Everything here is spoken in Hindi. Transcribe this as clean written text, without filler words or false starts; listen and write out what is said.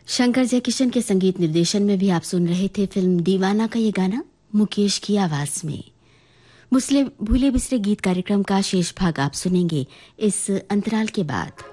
शंकर जयकिशन के संगीत निर्देशन में भी आप सुन रहे थे फिल्म दीवाना का ये गाना मुकेश की आवाज में। भूले बिसरे गीत कार्यक्रम का शेष भाग आप सुनेंगे इस अंतराल के बाद।